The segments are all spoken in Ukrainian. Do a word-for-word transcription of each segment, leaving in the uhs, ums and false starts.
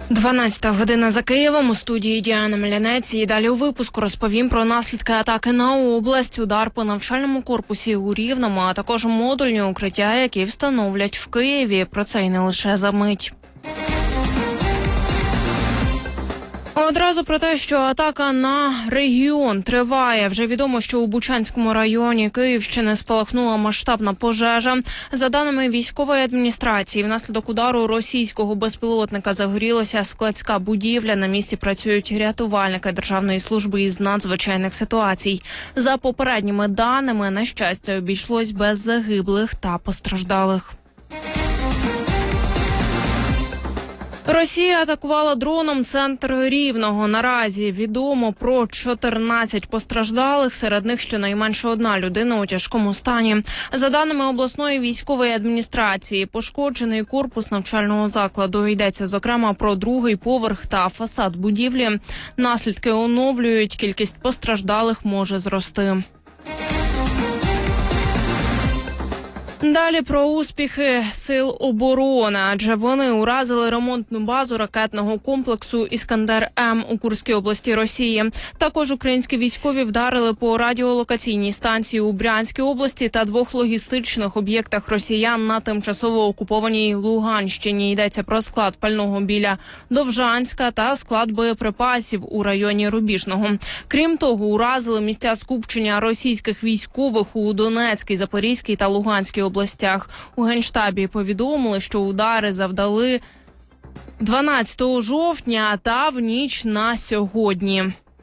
дванадцята година за Києвом, у студії Діана Мілянець. І далі у випуску розповім про наслідки атаки на область, удар по навчальному корпусі у Рівному, а також модульні укриття, які встановлять в Києві. Про це й не лише за мить. Одразу про те, що атака на регіон триває. Вже відомо, що у Бучанському районі Київщини спалахнула масштабна пожежа. За даними військової адміністрації, внаслідок удару російського безпілотника загорілася складська будівля. На місці працюють рятувальники Державної служби із надзвичайних ситуацій. За попередніми даними, на щастя, обійшлось без загиблих та постраждалих. Росія атакувала дроном центр Рівного. Наразі відомо про чотирнадцять постраждалих, серед них щонайменше одна людина у тяжкому стані. За даними обласної військової адміністрації, пошкоджений корпус навчального закладу. Йдеться, зокрема, про другий поверх та фасад будівлі. Наслідки оновлюють, кількість постраждалих може зрости. Далі про успіхи сил оборони, адже вони уразили ремонтну базу ракетного комплексу «Іскандер-М» у Курській області Росії. Також українські військові вдарили по радіолокаційній станції у Брянській області та двох логістичних об'єктах росіян на тимчасово окупованій Луганщині. Йдеться про склад пального біля Довжанська та склад боєприпасів у районі Рубіжного. Крім того, уразили місця скупчення російських військових у Донецькій, Запорізькій та Луганській областях. У Генштабі повідомили, що удари завдали дванадцятого жовтня та в ніч на сьогодні.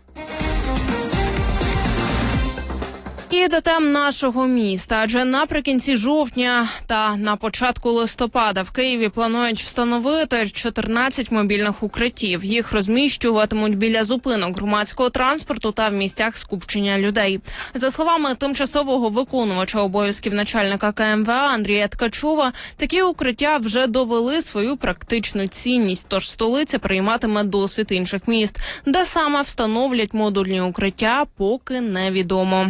І до тем нашого міста, адже наприкінці жовтня та на початку листопада в Києві планують встановити чотирнадцять мобільних укриттів. Їх розміщуватимуть біля зупинок громадського транспорту та в місцях скупчення людей. За словами тимчасового виконувача обов'язків начальника ка ем ве а Андрія Ткачова, такі укриття вже довели свою практичну цінність, тож столиця прийматиме досвід інших міст. Де саме встановлять модульні укриття, поки невідомо.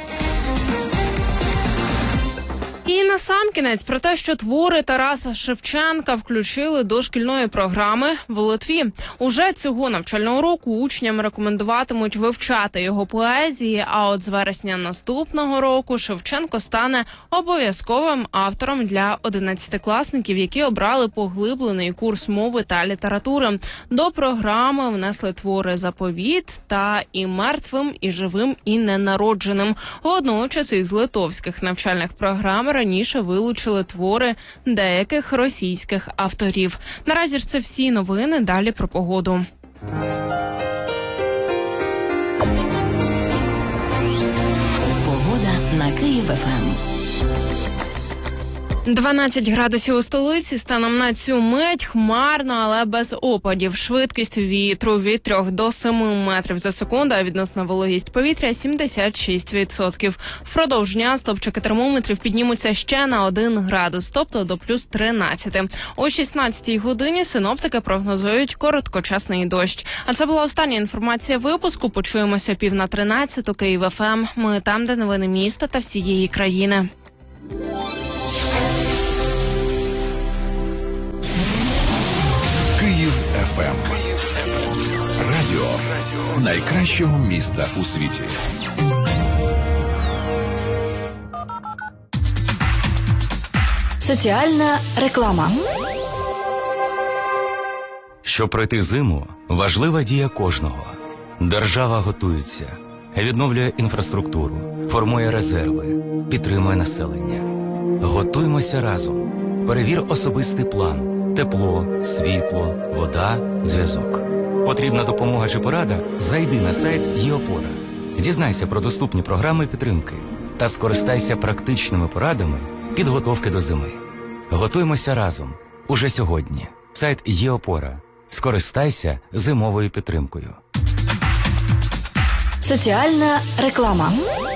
І насамкінець про те, що твори Тараса Шевченка включили до шкільної програми в Литві. Уже цього навчального року учням рекомендуватимуть вивчати його поезії, а от з вересня наступного року Шевченко стане обов'язковим автором для одинадцятикласників, які обрали поглиблений курс мови та літератури. До програми внесли твори «Заповіт» та «І мертвим, і живим, і ненародженим». Водночас із литовських навчальних програм раніше вилучили твори деяких російських авторів. Наразі ж це всі новини, далі про погоду. Погода на Київ-ФМ. дванадцять градусів у столиці, станом на цю мить хмарно, але без опадів. Швидкість вітру від трьох до семи метрів за секунду, а відносна вологість повітря сімдесят шість відсотків. Впродовж дня стопчики термометрів піднімуться ще на один градус, тобто до плюс тринадцяти. О шістнадцятій годині синоптики прогнозують короткочасний дощ. А це була остання інформація випуску. Почуємося пів на тринадцяту. Київ-ФМ. Ми там, де новини міста та всієї країни. Київ-ФМ. Радіо найкращого міста у світі. Соціальна реклама. Щоб пройти зиму, важлива дія кожного. Держава готується, відновлює інфраструктуру, формує резерви, підтримує населення. Готуймося разом. Перевір особистий план. Тепло, світло, вода, зв'язок. Потрібна допомога чи порада? Зайди на сайт ЄОпора. Дізнайся про доступні програми підтримки та скористайся практичними порадами підготовки до зими. Готуймося разом. Уже сьогодні. Сайт ЄОпора. Скористайся зимовою підтримкою. Соціальна реклама.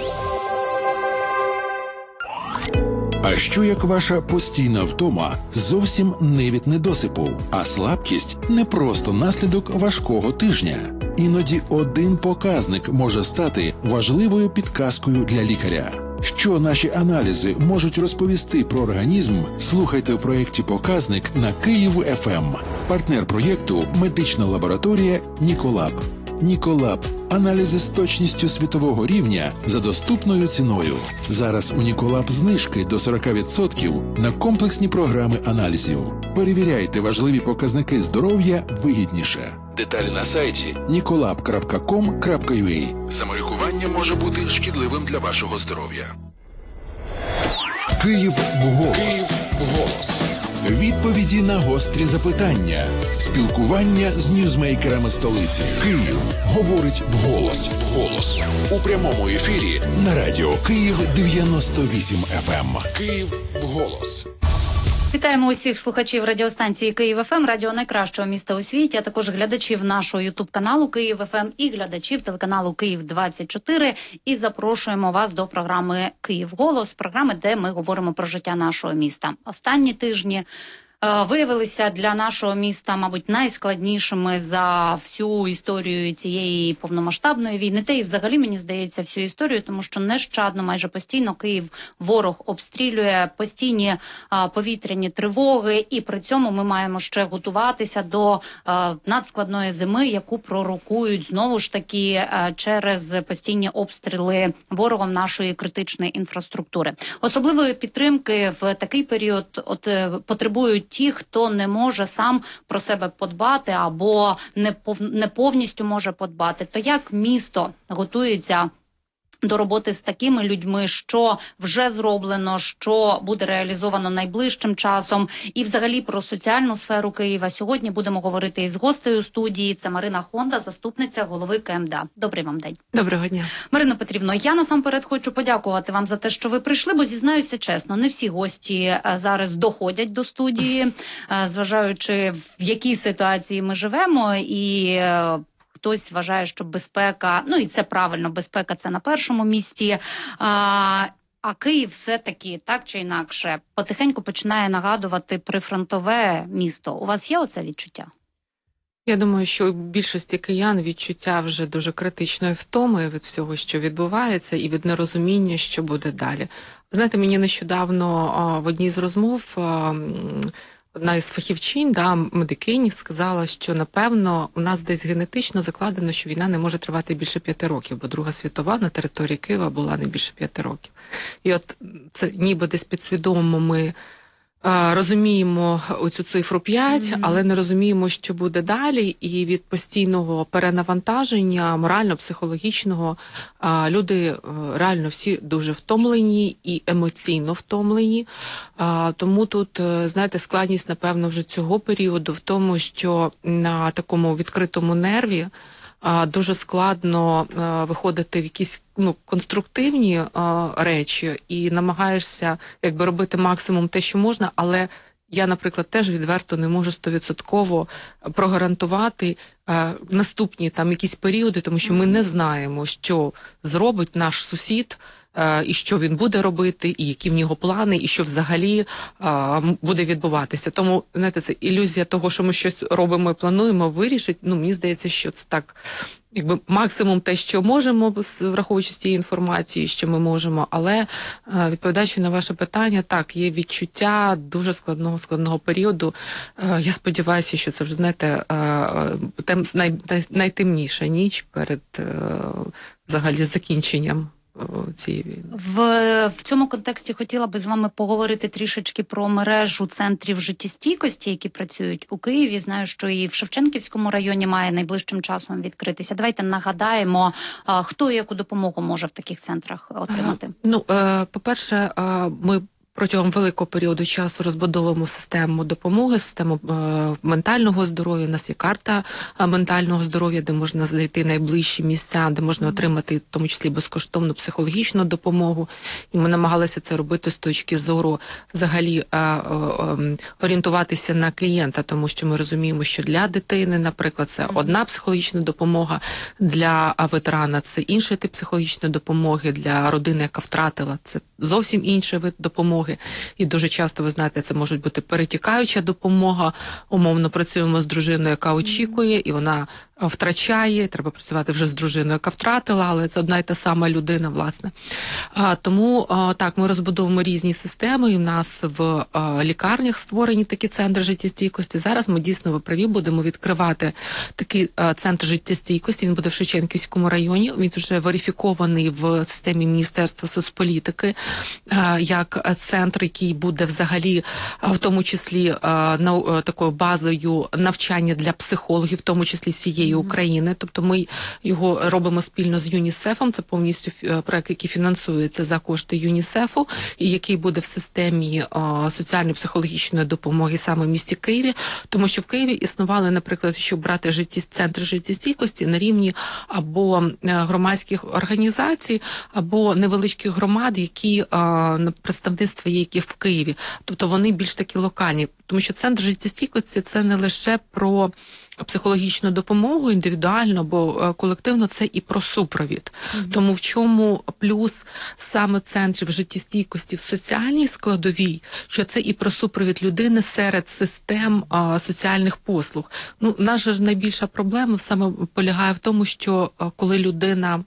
А що як ваша постійна втома зовсім не від недосипу, а слабкість не просто наслідок важкого тижня? Іноді один показник може стати важливою підказкою для лікаря. Що наші аналізи можуть розповісти про організм, слухайте в проєкті «Показник» на Київ еф ем. Партнер проєкту – медична лабораторія «Ніколаб». Ніколаб – аналізи з точністю світового рівня за доступною ціною. Зараз у Ніколаб знижки до сорок відсотків на комплексні програми аналізів. Перевіряйте важливі показники здоров'я вигідніше. Деталі на сайті ніколаб крапка ком крапка ю а. Самолікування може бути шкідливим для вашого здоров'я. Київ вголос. Київ вголос. Відповіді на гострі запитання. Спілкування з ньюзмейкерами столиці. Київ говорить вголос. Голос. У прямому ефірі на радіо Київ дев'яносто вісім еф ем. Київ вголос. Вітаємо усіх слухачів радіостанції Київ еф ем, радіо найкращого міста у світі, а також глядачів нашого ютуб-каналу Київ еф ем і глядачів телеканалу Київ двадцять чотири. І запрошуємо вас до програми Київ голос, програми, де ми говоримо про життя нашого міста. Останні тижні виявилися для нашого міста, мабуть, найскладнішими за всю історію цієї повномасштабної війни. Та й взагалі, мені здається, всю історію, тому що нещадно, майже постійно Київ ворог обстрілює, постійні а, повітряні тривоги, і при цьому ми маємо ще готуватися до а, надскладної зими, яку пророкують знову ж таки а, через постійні обстріли ворогом нашої критичної інфраструктури. Особливої підтримки в такий період от потребують ті, хто не може сам про себе подбати або не, пов... не повністю може подбати. То як місто готується до роботи з такими людьми, що вже зроблено, що буде реалізовано найближчим часом, і взагалі про соціальну сферу Києва. Сьогодні будемо говорити із гостею студії. Це Марина Хонда, заступниця голови ке ем де а. Добрий вам день. Доброго дня. Марино Петрівно, я насамперед хочу подякувати вам за те, що ви прийшли, бо, зізнаюся чесно, не всі гості зараз доходять до студії, зважаючи в якій ситуації ми живемо, і хтось вважає, що безпека, ну і це правильно, безпека це на першому місці, а, а Київ все-таки, так чи інакше, потихеньку починає нагадувати прифронтове місто. У вас є оце відчуття? Я думаю, що у більшості киян відчуття вже дуже критичної втоми від всього, що відбувається, і від нерозуміння, що буде далі. Знаєте, мені нещодавно а, в одній з розмов а, одна із фахівчинь, да, медикині, сказала, що, напевно, у нас десь генетично закладено, що війна не може тривати більше п'яти років, бо Друга світова на території Києва була не більше п'яти років. І от це ніби десь підсвідомо ми а, розуміємо оцю цифру п'ять, mm-hmm. але не розуміємо, що буде далі, і від постійного перенавантаження, морально-психологічного, а, люди а, реально всі дуже втомлені і емоційно втомлені. А, тому тут, знаєте, складність, напевно, вже цього періоду в тому, що на такому відкритому нерві а, дуже складно а, виходити в якісь ну, конструктивні а, речі і намагаєшся якби робити максимум те, що можна, але я, наприклад, теж відверто не можу стовідсотково прогарантувати а, наступні там якісь періоди, тому що ми не знаємо, що зробить наш сусід, і що він буде робити, і які в нього плани, і що взагалі а, буде відбуватися. Тому, знаєте, це ілюзія того, що ми щось робимо і плануємо, вирішить. Ну, мені здається, що це так, якби максимум те, що можемо, враховуючи з тієї інформації, що ми можемо. Але, а, відповідаючи на ваше питання, так, є відчуття дуже складного, складного періоду. А, я сподіваюся, що це вже, знаєте, а, тем, най, най, найтемніша ніч перед а, взагалі закінченням цієї війни. В, в цьому контексті хотіла би з вами поговорити трішечки про мережу центрів життєстійкості, які працюють у Києві. Знаю, що і в Шевченківському районі має найближчим часом відкритися. Давайте нагадаємо, хто і яку допомогу може в таких центрах отримати. А, ну, по-перше, ми протягом великого періоду часу розбудовуємо систему допомоги, систему е, ментального здоров'я. У нас є карта е, ментального здоров'я, де можна знайти найближчі місця, де можна отримати, в тому числі, безкоштовну психологічну допомогу. І ми намагалися це робити з точки зору взагалі е, е, е, орієнтуватися на клієнта, тому що ми розуміємо, що для дитини, наприклад, це одна психологічна допомога, для ветерана це інший тип психологічної допомоги, для родини, яка втратила, це зовсім інший вид допомоги. І дуже часто, ви знаєте, це може бути перетікаюча допомога. Умовно працюємо з дружиною, яка очікує, і вона втрачає, треба працювати вже з дружиною, яка втратила, але це одна й та сама людина, власне. А, тому, а, так, ми розбудовуємо різні системи, і в нас в а, лікарнях створені такі центри життєстійкості. Зараз ми дійсно, ви праві, будемо відкривати такий а, центр життєстійкості, він буде в Шевченківському районі, він вже верифікований в системі Міністерства соцполітики, а, як центр, який буде взагалі, а, в тому числі, а, на, а, такою базою навчання для психологів, в тому числі всієї України. Тобто ми його робимо спільно з ЮНІСЕФом, це повністю проект, який фінансується за кошти ЮНІСЕФу, і який буде в системі а, соціальної психологічної допомоги саме в місті Києві, тому що в Києві існували, наприклад, щоб брати житті, центри життєстійкості на рівні або громадських організацій, або невеличких громад, які а, представництва є, які в Києві. Тобто вони більш такі локальні, тому що центр життєстійкості – це не лише про психологічну допомогу індивідуально або колективно, це і про супровід. Mm-hmm. Тому в чому плюс саме центрів життєстійкості в соціальній складовій, що це і про супровід людини серед систем а, соціальних послуг. Ну, наша ж найбільша проблема саме полягає в тому, що а, коли людина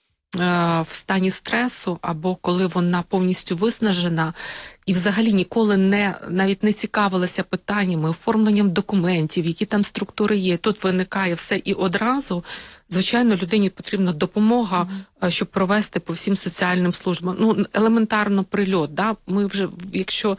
в стані стресу, або коли вона повністю виснажена і взагалі ніколи не, навіть не цікавилася питаннями, оформленням документів, які там структури є, тут виникає все і одразу, звичайно, людині потрібна допомога, mm-hmm. щоб провести по всім соціальним службам. Ну, елементарно прильот, да? Ми вже, якщо,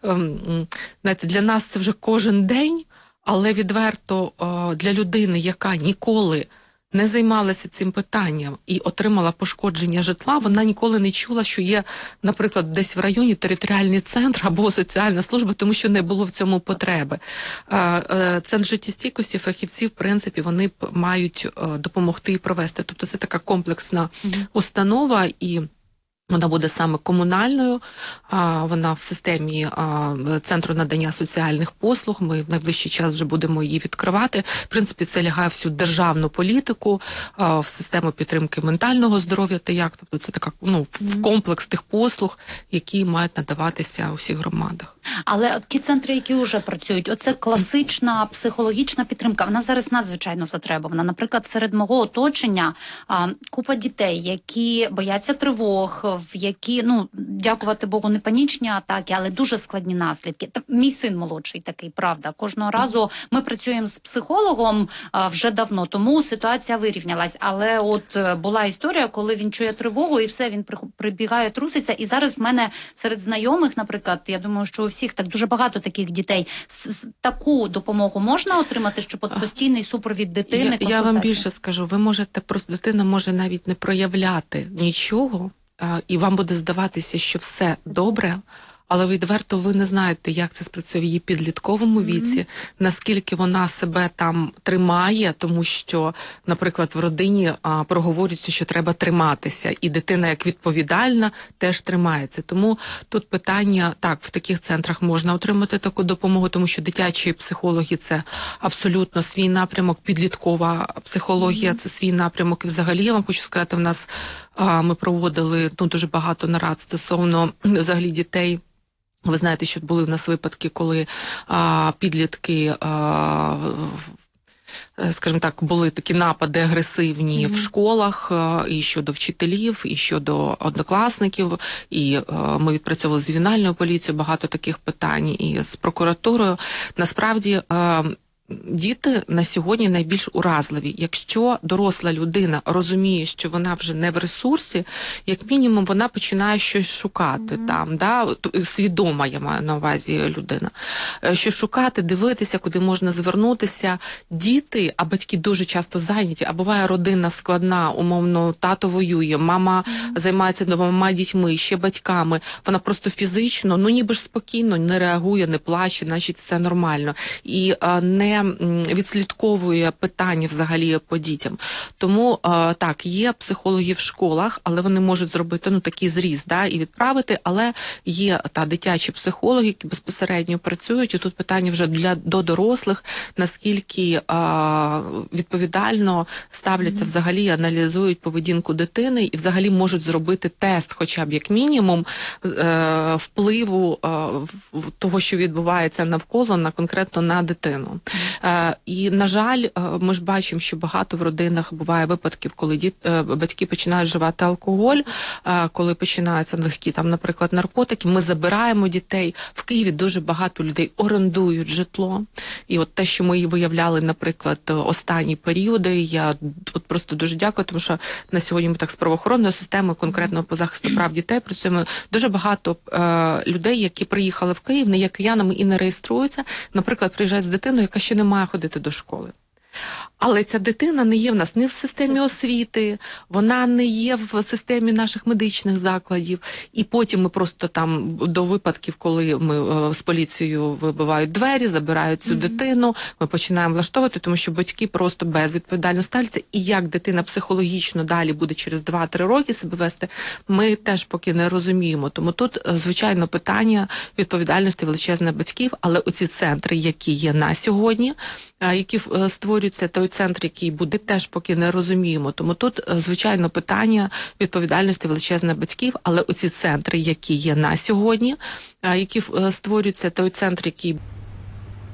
знаєте, для нас це вже кожен день, але відверто для людини, яка ніколи не займалася цим питанням і отримала пошкодження житла, вона ніколи не чула, що є, наприклад, десь в районі територіальний центр або соціальна служба, тому що не було в цьому потреби. Центр життєстійкості, фахівці, в принципі, вони мають допомогти і провести. Тобто це така комплексна mm-hmm. установа, і вона буде саме комунальною, а, вона в системі а, Центру надання соціальних послуг. Ми в найближчий час вже будемо її відкривати. В принципі, це лягає всю державну політику, а, в систему підтримки ментального здоров'я та як. Тобто це така, ну, в комплекс тих послуг, які мають надаватися у всіх громадах. Але ті центри, які вже працюють, оце класична психологічна підтримка, вона зараз надзвичайно затребувана. Наприклад, серед мого оточення а, купа дітей, які бояться тривог, в які, ну, дякувати Богу, не панічні атаки, але дуже складні наслідки. Так, мій син молодший такий, правда. Кожного разу ми працюємо з психологом а, вже давно, тому ситуація вирівнялась. Але от була історія, коли він чує тривогу і все, він прибігає, труситься. І зараз в мене серед знайомих, наприклад, я думаю, що у всіх так дуже багато таких дітей. С- таку допомогу можна отримати, щоб от постійний супровід дитини? Я, я вам більше скажу, ви можете, просто дитина може навіть не проявляти нічого, і вам буде здаватися, що все добре, але відверто ви не знаєте, як це спрацює в її підлітковому віці, mm-hmm. наскільки вона себе там тримає, тому що, наприклад, в родині а, проговорюється, що треба триматися, і дитина, як відповідальна, теж тримається. Тому тут питання, так, в таких центрах можна отримати таку допомогу, тому що дитячі психологи – це абсолютно свій напрямок, підліткова психологія mm-hmm. – це свій напрямок. І взагалі, я вам хочу сказати, в нас а, ми проводили, ну, дуже багато нарад стосовно взагалі дітей. Ви знаєте, що були в нас випадки, коли а, підлітки, а, скажімо так, були такі напади агресивні mm-hmm. в школах, а, і щодо вчителів, і щодо однокласників, і а, ми відпрацьовували з ювенальною поліцією багато таких питань, і з прокуратурою. Насправді, а, діти на сьогодні найбільш уразливі. Якщо доросла людина розуміє, що вона вже не в ресурсі, як мінімум вона починає щось шукати mm-hmm. там, да? Свідома, я маю на увазі, людина. Що шукати, дивитися, куди можна звернутися. Діти, а батьки дуже часто зайняті, а буває родина складна, умовно, тато воює, мама mm-hmm. займається двома дітьми, ще батьками. Вона просто фізично, ну ніби ж спокійно, не реагує, не плаче, значить все нормально. І а, не відслідковує питання взагалі по дітям. Тому, так, є психологи в школах, але вони можуть зробити, ну, такий зріз, да, і відправити, але є та дитячі психологи, які безпосередньо працюють, і тут питання вже для, до дорослих, наскільки а, відповідально ставляться mm-hmm. взагалі, аналізують поведінку дитини і взагалі можуть зробити тест, хоча б як мінімум, е, впливу е, того, що відбувається навколо, на конкретно на дитину. І, на жаль, ми ж бачимо, що багато в родинах буває випадків, коли діт, батьки починають вживати алкоголь, коли починаються легкі, там, наприклад, наркотики, ми забираємо дітей. В Києві дуже багато людей орендують житло. І от те, що ми виявляли, наприклад, останні періоди, я от просто дуже дякую, тому що на сьогодні ми так з правоохоронною системою конкретно по захисту прав дітей працюємо. Дуже багато е, людей, які приїхали в Київ, не є киянами і не реєструються, наприклад, приїжджають з дитиною, яка ще не має ходити до школи. Але ця дитина не є в нас ні в системі освіти, вона не є в системі наших медичних закладів. І потім ми просто там до випадків, коли ми з поліцією вибивають двері, забирають цю mm-hmm. дитину, ми починаємо влаштовувати, тому що батьки просто безвідповідально ставляться. І як дитина психологічно далі буде через два-три роки себе вести, ми теж поки не розуміємо. Тому тут, звичайно, питання відповідальності величезне батьків, але оці центри, які є на сьогодні, які створюються, той центр, який буде, теж поки не розуміємо. Тому тут, звичайно, питання відповідальності величезне батьків, але оці центри, які є на сьогодні, які створюються, той центр, який